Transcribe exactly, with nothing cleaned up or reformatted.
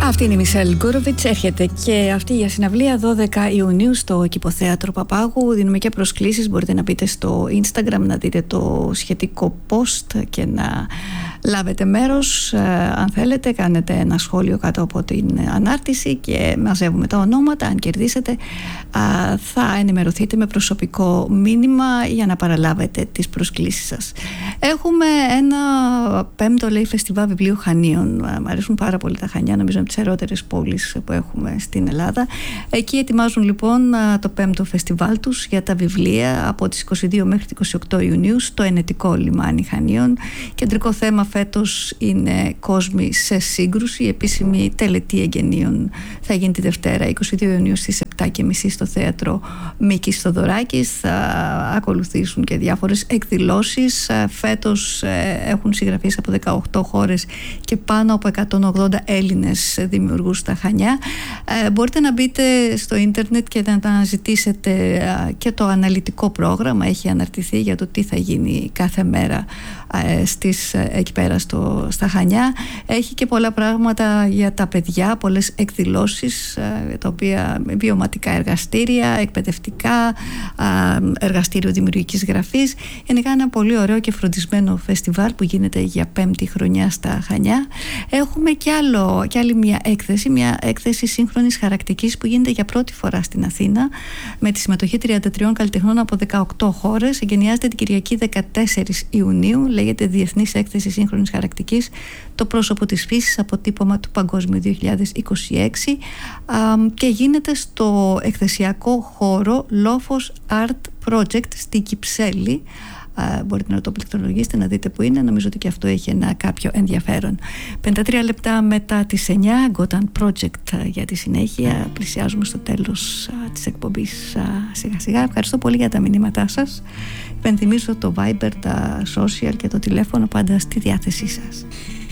Αυτή είναι η Μισελ Γκούροβιτς. Έρχεται και αυτή η συναυλία δώδεκα Ιουνίου στο Κηποθέατρο Παπάγου. Δίνουμε και προσκλήσεις. Μπορείτε να μπείτε στο Instagram να δείτε το σχετικό post και να λάβετε μέρος. Ε, αν θέλετε, κάνετε ένα σχόλιο κάτω από την ανάρτηση και μαζεύουμε τα ονόματα. Αν κερδίσετε, α, θα ενημερωθείτε με προσωπικό μήνυμα για να παραλάβετε τις προσκλήσεις σας. Έχουμε ένα πέμπτο, λέει, φεστιβάλ βιβλίου Χανίων. Μ' αρέσουν πάρα πολύ τα Χανιά, νομίζω από τις ερότερες πόλεις που έχουμε στην Ελλάδα. Εκεί ετοιμάζουν λοιπόν το πέμπτο φεστιβάλ τους για τα βιβλία από τις είκοσι δύο μέχρι τις είκοσι οκτώ Ιουνίου στο Ενετικό Λιμάνι Χανίων. Κεντρικό θέμα φέτος είναι κόσμοι σε σύγκρουση. Η επίσημη τελετή εγγενείων θα γίνει τη Δευτέρα είκοσι δύο Ιουνίου στις επτά και μισή στο θέατρο Μίκης Θοδωράκης. Θα ακολουθήσουν και διάφορες εκδηλώσεις. Φέτος έχουν συγγραφείς από δεκαοκτώ χώρες και πάνω από εκατόν ογδόντα Έλληνες δημιουργούς στα Χανιά. Ε, μπορείτε να μπείτε στο ίντερνετ και να αναζητήσετε και το αναλυτικό πρόγραμμα. Έχει αναρτηθεί για το τι θα γίνει κάθε μέρα ε, στις, εκεί πέρα στο, στα Χανιά. Έχει και πολλά πράγματα για τα παιδιά, πολλές εκδηλώσεις, ε, τα οποία βιωματικά εργαστήρια, εκπαιδευτικά, ε, εργαστήριο δημιουργικής γραφής. Γενικά ένα πολύ ωραίο και φροντισμένο φεστιβάλ που γίνεται για πέμπτη χρονιά στα Χανιά. Έχουμε και, άλλο, και άλλη μια έκθεση, μια έκθεση σύγχρονης χαρακτικής που γίνεται για πρώτη φορά στην Αθήνα με τη συμμετοχή τριάντα τριών καλλιτεχνών από δεκαοκτώ χώρες. Εγκαινιάζεται την Κυριακή δεκατέσσερις Ιουνίου. Λέγεται Διεθνής Έκθεση Σύγχρονης Χαρακτικής, το πρόσωπο της φύσης, αποτύπωμα του Παγκόσμιου δύο χιλιάδες είκοσι έξι, α, και γίνεται στο εκθεσιακό χώρο Λόφος Art Project στη Κυψέλη. Uh, μπορείτε να το πληκτρολογήσετε, να δείτε που είναι. Νομίζω ότι και αυτό έχει ένα κάποιο ενδιαφέρον. πενήντα τρία λεπτά μετά τις εννιά, Gotan Project uh, για τη συνέχεια. Πλησιάζουμε στο τέλος uh, της εκπομπής uh, σιγά σιγά. Ευχαριστώ πολύ για τα μηνύματά σας. Υπενθυμίζω το Viber, τα social και το τηλέφωνο πάντα στη διάθεσή σας.